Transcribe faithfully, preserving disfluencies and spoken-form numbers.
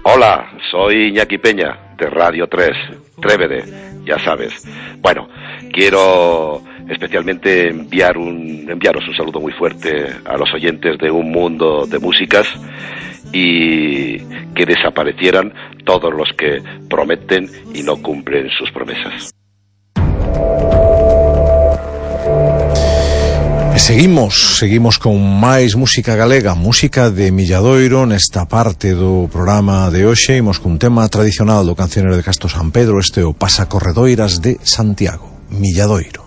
Hola, soy Iñaki Peña, de Radio tres, Trévede, ya sabes. Bueno, quiero especialmente enviar un, enviaros un saludo muy fuerte a los oyentes de Un Mundo de Músicas y que desaparecieran todos los que prometen y no cumplen sus promesas. Seguimos, seguimos con máis música galega, música de Milladoiro nesta parte do programa de hoxe. Imos cun tema tradicional do cancionero de Castro San Pedro, este o Pasacorredoiras de Santiago, Milladoiro.